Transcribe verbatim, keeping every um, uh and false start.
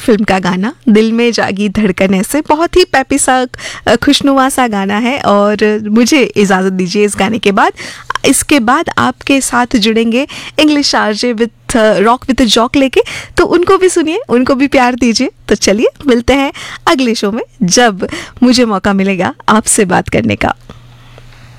Film का गाना दिल में जागी धड़कन ऐसे, बहुत ही पैपी सा खुशनुमा सा गाना है। और मुझे इजाज़त दीजिए इस गाने के बाद। इसके बाद आपके साथ जुड़ेंगे English RJ with rock with Jacques लेके, तो उनको भी सुनिए, उनको भी प्यार दीजिए। तो चलिए मिलते हैं अगले शो में जब मुझे मौका मिलेगा आपसे बात करने का।